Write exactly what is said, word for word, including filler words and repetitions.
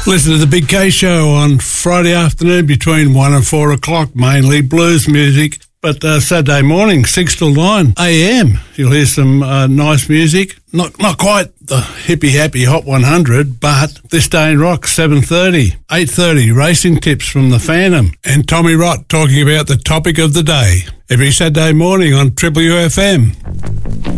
Listen to the Big K Show on Friday afternoon between one and four o'clock, mainly blues music. But uh, Saturday morning, six till nine a.m, you'll hear some uh, nice music. Not not quite the hippie happy Hot one hundred, but This Day in Rock, seven thirty. eight thirty, racing tips from the Phantom. And Tommy Rott talking about the topic of the day. Every Saturday morning on Triple U F M.